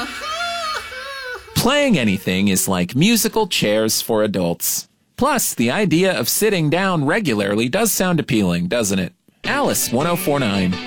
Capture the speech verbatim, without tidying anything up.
Playing anything is like musical chairs for adults. Plus, the idea of sitting down regularly does sound appealing, doesn't it? Alice one oh four nine.